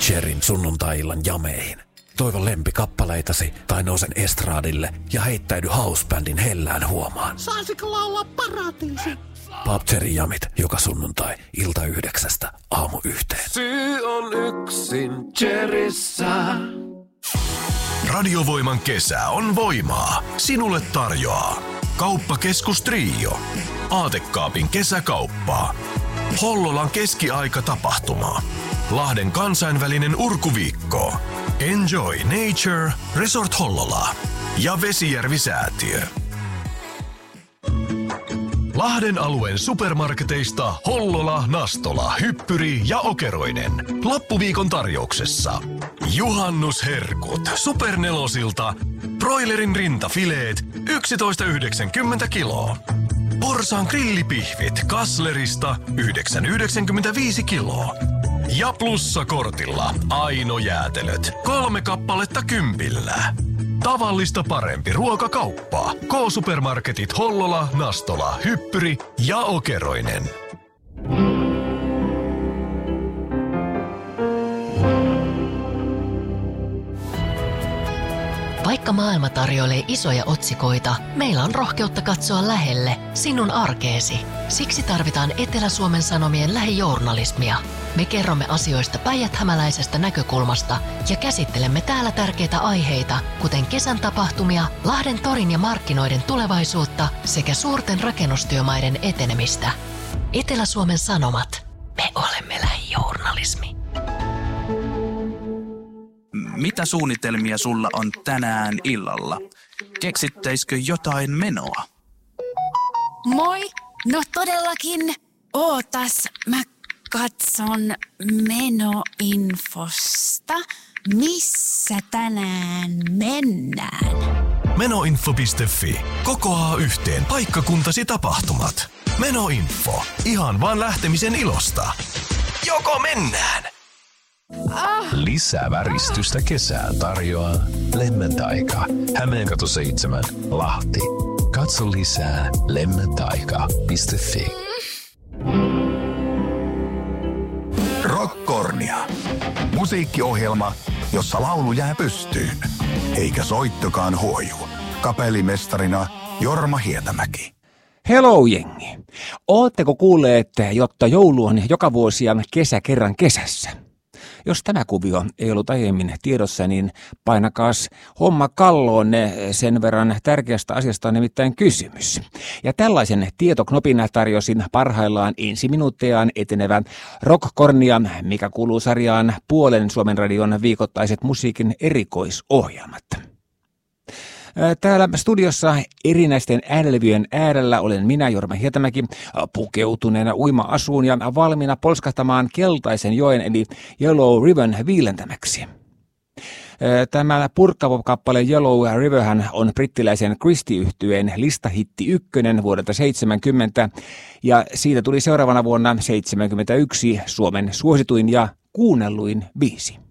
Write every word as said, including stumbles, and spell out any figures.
Cherin sunnuntai-illan jameihin. Toivon lempikappaleitasi tai nousen estraadille ja heittäydy housebändin hellään huomaan. Saisiko laulaa Paratiisi? Bob Cherin jamit joka sunnuntai ilta yhdeksästä aamu yhteen. Syy on yksin Cherissä. Radiovoiman kesä on voimaa. Sinulle tarjoaa Kauppakeskus Trio, Aatekaapin kesäkauppaa, Hollolan keskiaikatapahtuma, Lahden kansainvälinen urkuviikko, Enjoy Nature Resort Hollola ja Vesijärvi-säätiö. Lahden alueen supermarketeista Hollola, Nastola, Hyppyri ja Okeroinen. Loppuviikon tarjouksessa juhannusherkut Supernelosilta. Broilerin rintafileet yksitoista yhdeksänkymmentä kiloa. Porsaan grillipihvit Kasslerista yhdeksän yhdeksänkymmentäviisi kiloa. Ja plussakortilla Aino jäätelöt kolme kappaletta kympillä. Tavallista parempi ruokakauppa. K-supermarketit Hollola, Nastola, Hyppyri ja Okeroinen. Vaikka maailma tarjoilee isoja otsikoita, meillä on rohkeutta katsoa lähelle, sinun arkeesi. Siksi tarvitaan Etelä-Suomen Sanomien lähijournalismia. Me kerromme asioista päijäthämäläisestä näkökulmasta ja käsittelemme täällä tärkeitä aiheita, kuten kesän tapahtumia, Lahden torin ja markkinoiden tulevaisuutta sekä suurten rakennustyömaiden etenemistä. Etelä-Suomen Sanomat. Me olemme lähijournalismi. Mitä suunnitelmia sulla on tänään illalla? Keksittäisikö jotain menoa? Moi! No todellakin. Ootas, mä katson menoinfosta. Missä tänään mennään? Menoinfo piste fi kokoaa yhteen paikkakuntasi tapahtumat. Menoinfo. Ihan vaan lähtemisen ilosta. Joko mennään? Ah. Lisää väristystä kesään tarjoaa Lemmentaika. Hämeenkatu seitsemän, Lahti. Katso lisää lemmentaika piste fi. Rockkornia. Musiikkiohjelma, jossa laulu jää pystyyn, eikä soittokaan huoju. Kapellimestarina Jorma Hietämäki. Hello jengi. Ootteko kuulleet, jotta joulu on joka vuosi ja kesä kerran kesässä? Jos tämä kuvio ei ollut aiemmin tiedossa, niin painakaas homma kalloon, sen verran tärkeästä asiasta on nimittäin kysymys. Ja tällaisen tietoknopin tarjosin parhaillaan ensi minuuttejaan etenevä Rockkornia, mikä kuuluu sarjaan Puolen Suomen radion viikoittaiset musiikin erikoisohjelmat. Täällä studiossa erinäisten äänenlevyjen äärellä olen minä, Jorma Hietämäki, pukeutuneena uima-asuun ja valmiina polskahtamaan keltaisen joen eli Yellow Rivern viilentämäksi. Tämä purkkavo-kappale Yellow Riverhän on brittiläisen Christie-yhtyeen listahitti ykkönen vuodelta seitsemänkymmentä ja siitä tuli seuraavana vuonna seitsemänkymmentäyksi Suomen suosituin ja kuunnelluin biisi.